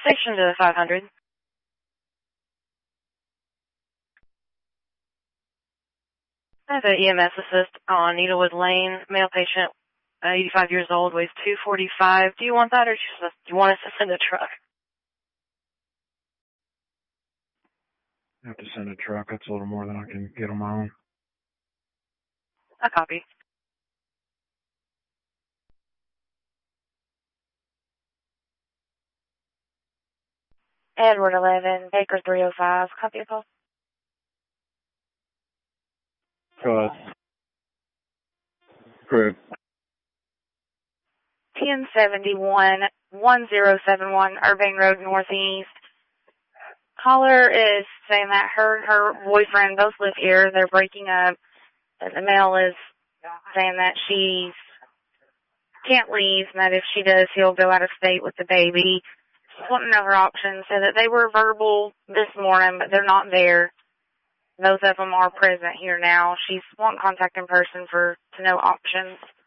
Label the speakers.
Speaker 1: Station to 500. I have an EMS assist on Needlewood Lane, male patient, 85 years old, weighs 245. Do you want that, or do you want us to send a truck?
Speaker 2: I have to send a truck. That's a little more than I can get on my own.
Speaker 1: A copy. Edward 11, Baker 305. Copy the call.
Speaker 2: Go ahead. Correct.
Speaker 1: 1071, 1071 Irving Road Northeast. Caller is saying that her and her boyfriend both live here. They're breaking up. The male is saying that she can't leave, and that if she does, he'll go out of state with the baby. Just wanting to know her options. So that they were verbal this morning, but they're not there. Both of them are present here now. She's wanting contact in person to know options.